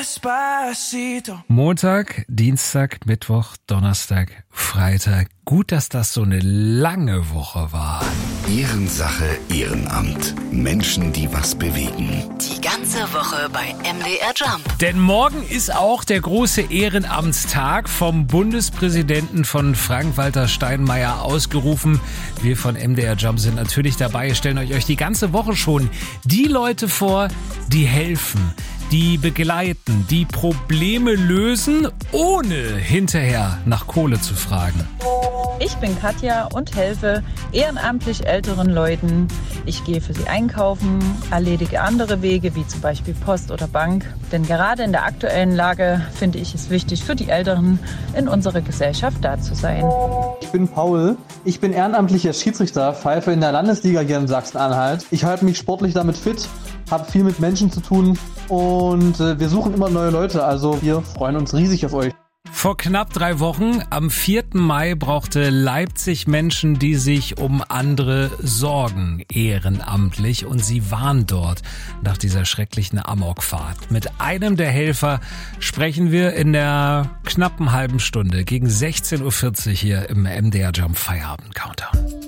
Montag, Dienstag, Mittwoch, Donnerstag, Freitag. Gut, dass das so eine lange Woche war. Ehrensache, Ehrenamt. Menschen, die was bewegen. Die ganze Woche bei MDR Jump. Denn morgen ist auch der große Ehrenamtstag vom Bundespräsidenten von Frank-Walter Steinmeier ausgerufen. Wir von MDR Jump sind natürlich dabei, stellen euch die ganze Woche schon die Leute vor, die helfen, die begleiten, die Probleme lösen, ohne hinterher nach Kohle zu fragen. Ich bin Katja und helfe ehrenamtlich älteren Leuten. Ich gehe für sie einkaufen, erledige andere Wege, wie zum Beispiel Post oder Bank. Denn gerade in der aktuellen Lage finde ich es wichtig, für die Älteren in unserer Gesellschaft da zu sein. Ich bin Paul. Ich bin ehrenamtlicher Schiedsrichter, pfeife in der Landesliga hier in Sachsen-Anhalt. Ich halte mich sportlich damit fit, habe viel mit Menschen zu tun und wir suchen immer neue Leute. Also wir freuen uns riesig auf euch. Vor knapp 3 Wochen, am 4. Mai, brauchte Leipzig Menschen, die sich um andere sorgen, ehrenamtlich. Und sie waren dort nach dieser schrecklichen Amokfahrt. Mit einem der Helfer sprechen wir in der knappen halben Stunde gegen 16.40 Uhr hier im MDR Jump Feierabend Countdown.